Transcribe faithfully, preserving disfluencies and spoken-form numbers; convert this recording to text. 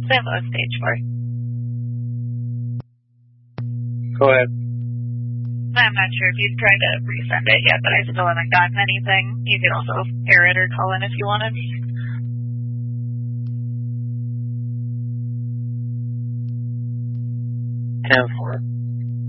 Same with stage four. Go ahead. I'm not sure if you've tried to resend it yet, but I still haven't gotten anything. You could also air it or call in if you wanted. ten four.